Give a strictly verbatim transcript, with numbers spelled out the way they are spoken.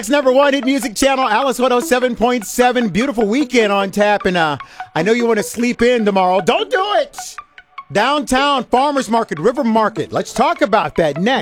Woodstock's number one hit music channel, Alice one oh seven point seven. Beautiful weekend on tap. And uh, I know you want to sleep in tomorrow. Don't do it. Downtown Farmers Market, River Market. Let's talk about that next.